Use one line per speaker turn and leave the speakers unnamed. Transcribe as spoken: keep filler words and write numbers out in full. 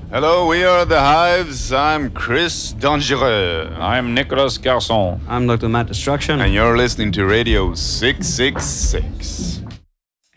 Hello, we are the Hives. I'm Chris Dangereux.
I'm Nicolas Garçon.
I'm Doctor Matt Destruction.
And you're listening to Radio six six six.